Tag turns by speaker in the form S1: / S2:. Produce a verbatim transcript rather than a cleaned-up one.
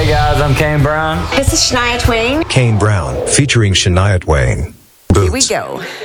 S1: Hey guys, I'm Kane Brown.
S2: This is Shania Twain.
S3: Kane Brown, featuring Shania Twain.
S2: Here we go.